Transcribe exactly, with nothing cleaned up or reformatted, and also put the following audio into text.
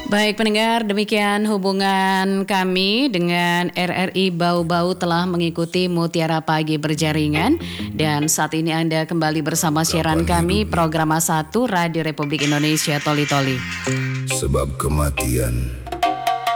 Baik pendengar, demikian hubungan kami dengan R R I Bau-Bau telah mengikuti Mutiara Pagi Berjaringan. Dan saat ini Anda kembali bersama siaran kami program A satu Radio Republik Indonesia Toli Toli. Sebab kematian